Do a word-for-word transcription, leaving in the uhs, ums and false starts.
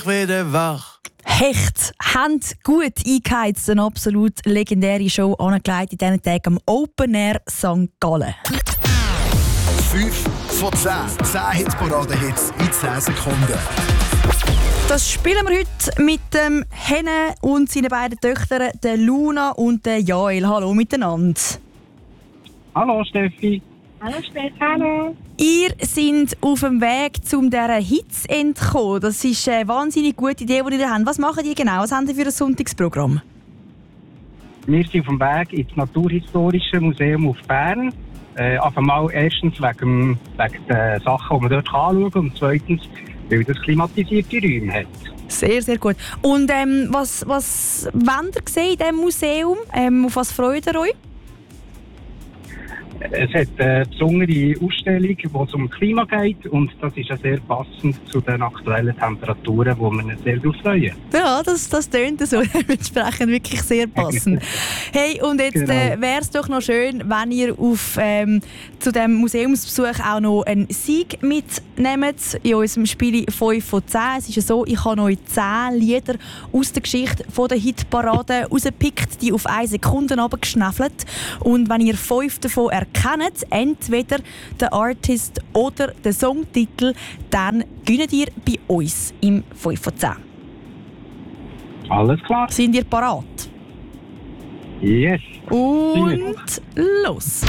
wieder wach. Hecht haben gut eingeheizt, eine absolut legendäre Show angelegt in diesen Tagen am Open Air Sankt Gallen. fünf von zehn. zehn Hitparade-Hits in zehn Sekunden. Das spielen wir heute mit dem Henne und seinen beiden Töchtern, der Luna und der Jael. Hallo miteinander. Hallo Steffi. Hallo Stefano. Ihr seid auf dem Weg, um dieser Hitze zu entkommen. Das ist eine wahnsinnig gute Idee, die ihr habt. Was machen die genau? Was haben die für ein Sonntagsprogramm? Wir sind auf dem Weg ins Naturhistorische Museum auf Bern. Äh, einfach mal erstens wegen, wegen der Sachen, die man dort anschauen kann, und zweitens, weil das klimatisierte Räume hat. Sehr, sehr gut. Und ähm, was, was wollt ihr sehen in diesem Museum? Ähm, auf was freut ihr euch? Es hat eine besondere Ausstellung, die um Klima geht, und das ist ja sehr passend zu den aktuellen Temperaturen, wo wir uns sehr darauf freuen. Ja, das, das tönt so. Dementsprechend wirklich sehr passend. Hey, und jetzt Genau. äh, wäre es doch noch schön, wenn ihr auf, ähm, zu diesem Museumsbesuch auch noch einen Sieg mitnehmt in unserem Spiel fünf von zehn. Es ist ja so, ich habe euch zehn Lieder aus der Geschichte von der Hitparade rausgepickt, die auf eine Sekunde runtergeschnäffelt. Und wenn ihr fünf davon erkennt, entweder den Artist oder den Songtitel, dann gewinnt ihr bei uns im fünf von zehn. Alles klar? Sind ihr parat? Yes. Und los!